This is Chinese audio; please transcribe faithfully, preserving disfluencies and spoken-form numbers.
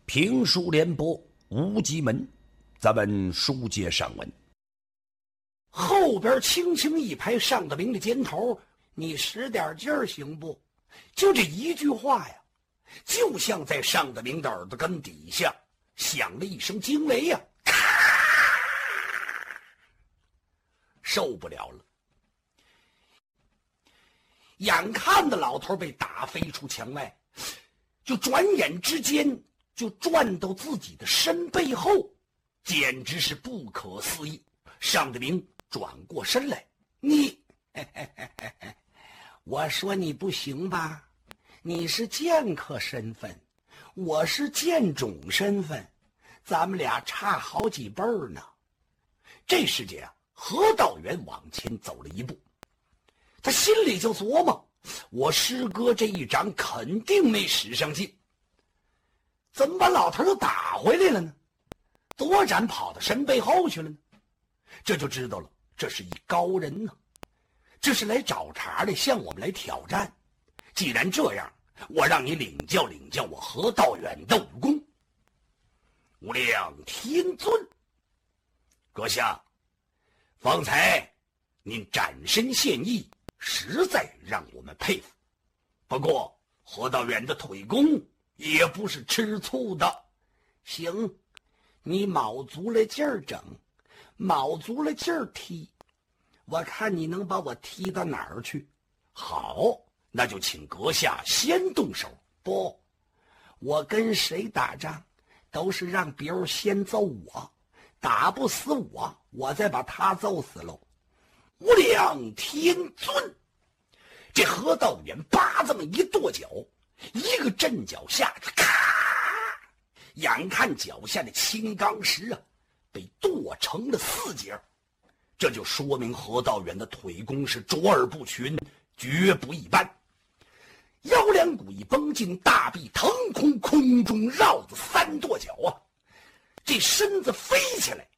评书联播无极门，咱们书接上文。 后边轻轻一拍尚德明的肩头，你使点劲儿行不？就这一句话呀，就像在尚德明的耳朵根底下响了一声惊雷呀、啊！受不了了，眼看着老头被打飞出墙外，就转眼之间就转到自己的身背后，简直是不可思议。尚德明转过身来，你嘿嘿嘿嘿嘿我说你不行吧？你是剑客身份，我是剑种身份，咱们俩差好几辈儿呢。这时间啊，何道元往前走了一步，他心里就琢磨，我师哥这一掌肯定没使上劲，怎么把老头又打回来了呢？躲闪跑到身背后去了呢？这就知道了，这是一高人呢，这是来找茬的，向我们来挑战。既然这样，我让你领教领教我何道远的武功。无量天尊，阁下，方才您展身现役，实在让我们佩服。不过何道远的腿功也不是吃醋的。行，你卯足了劲儿整，卯足了劲儿踢，我看你能把我踢到哪儿去。好，那就请阁下先动手。不，我跟谁打仗都是让别人先揍我，打不死我，我再把他揍死喽。无量天尊，这何道远叭这么一跺脚，一个震脚下去，咔，眼看脚下的青钢石啊被剁成了四截，这就说明何道远的腿功是卓尔不群，绝不一般。腰梁骨一绷进，大臂腾空，空中绕着三跺脚啊，这身子飞起来，